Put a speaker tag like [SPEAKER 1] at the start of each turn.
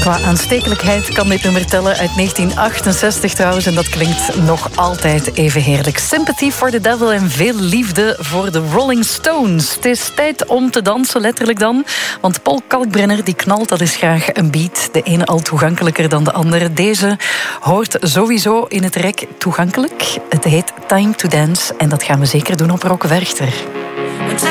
[SPEAKER 1] Qua aanstekelijkheid kan dit nummer tellen uit 1968 trouwens. En dat klinkt nog altijd even heerlijk. Sympathy for the Devil en veel liefde voor de Rolling Stones. Het is tijd om te dansen, letterlijk dan. Want Paul Kalkbrenner die knalt dat is graag een beat. De ene al toegankelijker dan de andere. Deze hoort sowieso in het rek toegankelijk. Het heet Time to Dance. En dat gaan we zeker doen op Rock Werchter.